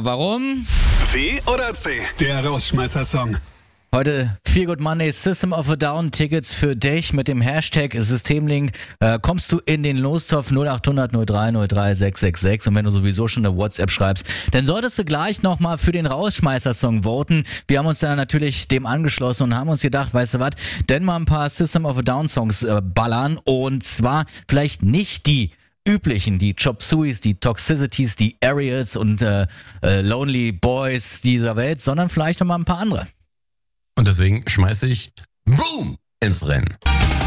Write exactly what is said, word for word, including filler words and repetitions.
warum? W oder C? Der Rausschmeißer-Song. Heute Feel Good Monday, System of a Down, Tickets für dich mit dem Hashtag Systemlink. Äh, kommst du in den Lostopf null acht hundert null drei null drei sechs sechs sechs und wenn du sowieso schon eine WhatsApp schreibst, dann solltest du gleich nochmal für den Rausschmeißer-Song voten. Wir haben uns da natürlich dem angeschlossen und haben uns gedacht, weißt du was, denn mal ein paar System of a Down Songs äh, ballern und zwar vielleicht nicht die üblichen, die Chop Sueys, die Toxicities, die Ariels und äh, äh, Lonely Boys dieser Welt, sondern vielleicht nochmal ein paar andere. Und deswegen schmeiße ich Boom ins Rennen.